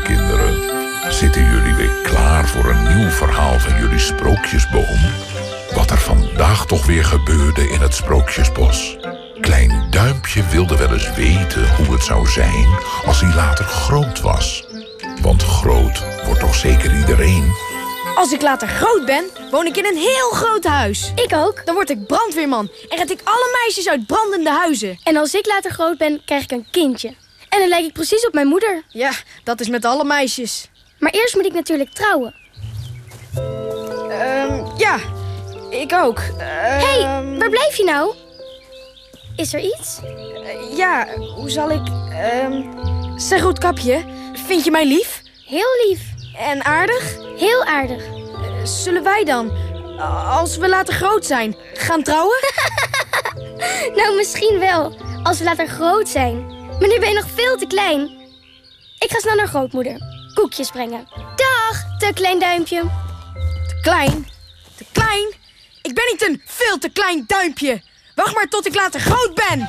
kinderen. Zitten jullie weer klaar voor een nieuw verhaal van jullie Sprookjesboom? Wat er vandaag toch weer gebeurde in het Sprookjesbos. Klein Duimpje wilde wel eens weten hoe het zou zijn als hij later groot was. Want groot wordt toch zeker iedereen? Als ik later groot ben, woon ik in een heel groot huis. Ik ook. Dan word ik brandweerman en red ik alle meisjes uit brandende huizen. En als ik later groot ben, krijg ik een kindje. En dan lijk ik precies op mijn moeder. Ja, dat is met alle meisjes. Maar eerst moet ik natuurlijk trouwen. Ja, ik ook. Hé, waar blijf je nou? Is er iets? Ja, hoe zal ik... Zeg, Roodkapje, vind je mij lief? Heel lief. En aardig? Heel aardig. Zullen wij dan, als we later groot zijn, gaan trouwen? Nou, misschien wel. Als we later groot zijn. Maar nu ben je nog veel te klein. Ik ga snel naar grootmoeder. Koekjes brengen. Dag, te klein duimpje. Te klein? Te klein? Ik ben niet een veel te klein duimpje. Wacht maar tot ik later groot ben.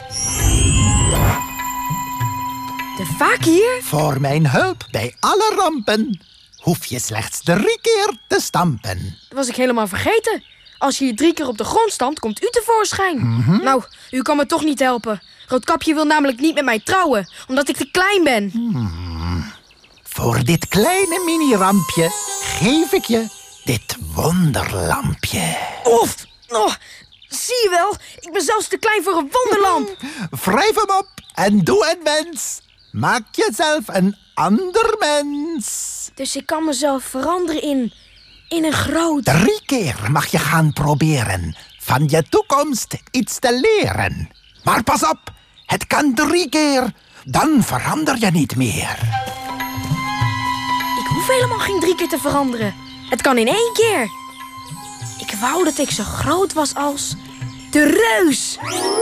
De vaak hier? Voor mijn hulp bij alle rampen hoef je slechts 3 keer te stampen. Dat was ik helemaal vergeten. Als je hier 3 keer op de grond stampt, komt u tevoorschijn. Nou, u kan me toch niet helpen. Roodkapje wil namelijk niet met mij trouwen, omdat ik te klein ben. Voor dit kleine mini-rampje geef ik je dit wonderlampje. Oh, zie je wel? Ik ben zelfs te klein voor een wonderlamp. Wrijf hem op en doe een wens. Maak jezelf een ander mens. Dus ik kan mezelf veranderen in een groot... 3 keer mag je gaan proberen van je toekomst iets te leren. Maar pas op, het kan 3 keer, dan verander je niet meer. Ik hoef helemaal geen 3 keer te veranderen. Het kan in 1 keer. Ik wou dat ik zo groot was als de reus.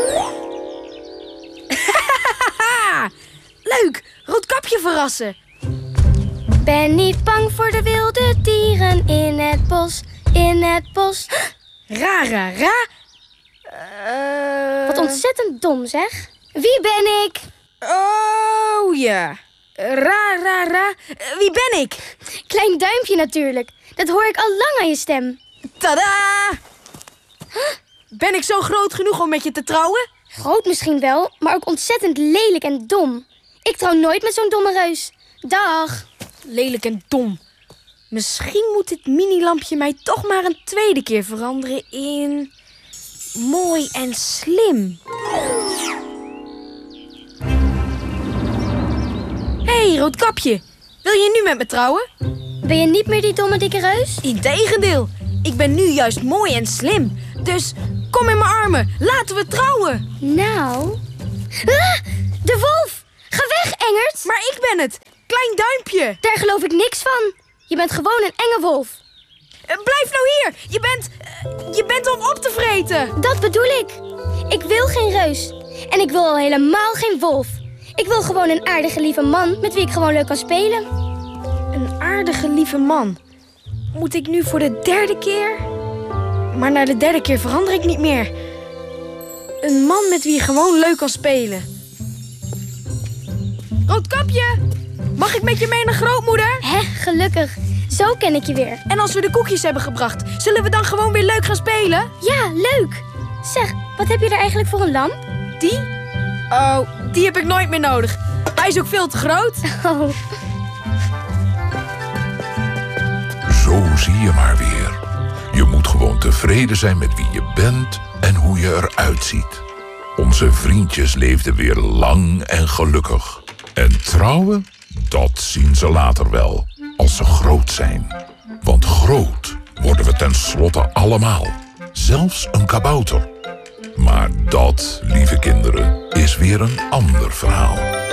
Leuk, Roodkapje verrassen. Ben niet bang voor de wilde dieren in het bos, in het bos. Ra. Wat ontzettend dom, zeg. Wie ben ik? Oh ja. Ra. Wie ben ik? Klein duimpje natuurlijk. Dat hoor ik al lang aan je stem. Tadaa! Ben ik zo groot genoeg om met je te trouwen? Groot misschien wel, maar ook ontzettend lelijk en dom. Ik trouw nooit met zo'n domme reus. Dag. Lelijk en dom. Misschien moet dit minilampje mij toch maar een 2e keer veranderen in... mooi en slim. Hé, Roodkapje. Wil je nu met me trouwen? Ben je niet meer die domme dikke reus? Integendeel. Ik ben nu juist mooi en slim. Dus kom in mijn armen. Laten we trouwen. Nou... Ah, de wolf! Ga weg, Engert! Maar ik ben het. Klein Duimpje. Daar geloof ik niks van. Je bent gewoon een enge wolf. Blijf nou hier. Je bent om op te vreten. Dat bedoel ik. Ik wil geen reus. En ik wil al helemaal geen wolf. Ik wil gewoon een aardige lieve man met wie ik gewoon leuk kan spelen. Een aardige lieve man. Moet ik nu voor de 3e keer? Maar na de 3e keer verander ik niet meer. Een man met wie je gewoon leuk kan spelen. Roodkapje, mag ik met je mee naar grootmoeder? Hè, gelukkig. Zo ken ik je weer. En als we de koekjes hebben gebracht, zullen we dan gewoon weer leuk gaan spelen? Ja, leuk. Zeg, wat heb je er eigenlijk voor een lamp? Die? Oh, die heb ik nooit meer nodig. Hij is ook veel te groot. Oh. Zo zie je maar weer. Je moet gewoon tevreden zijn met wie je bent en hoe je eruit ziet. Onze vriendjes leefden weer lang en gelukkig. En trouwen, dat zien ze later wel, als ze groot zijn. Want groot worden we tenslotte allemaal. Zelfs een kabouter. Maar dat, lieve kinderen, is weer een ander verhaal.